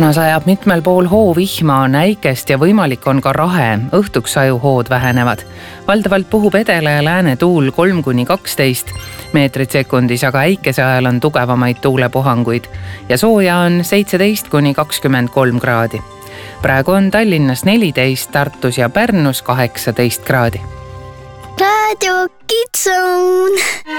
Sajab mitmel pool hoovihma, on äikest ja võimalik on ka rahe. Õhtuks ajuhood vähenevad. Valdavalt puhub edela ja lääne tuul 3–12 meetrit sekundis, aga äikese ajal on tugevamaid tuulepuhanguid ja sooja on 17–23 kraadi. Praegu on Tallinnas 14, Tartus ja Pärnus 18 kraadi. Radio Kids Zone.